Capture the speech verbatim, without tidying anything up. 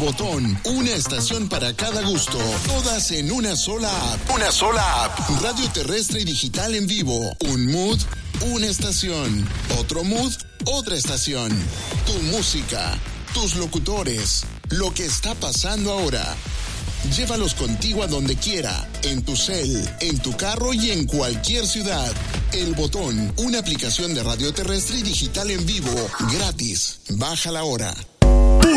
Botón, una estación para cada gusto, todas en una sola app. Una sola app. Radio terrestre y digital en vivo. Un mood, una estación. Otro mood, otra estación. Tu música, tus locutores, lo que está pasando ahora. Llévalos contigo a donde quiera, en tu cel, en tu carro y en cualquier ciudad. El Botón, una aplicación de radio terrestre y digital en vivo, gratis. Bájala ahora.